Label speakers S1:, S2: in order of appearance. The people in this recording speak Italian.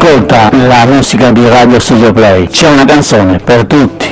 S1: ascolta la musica di Radio Studio Play, c'è una canzone per tutti.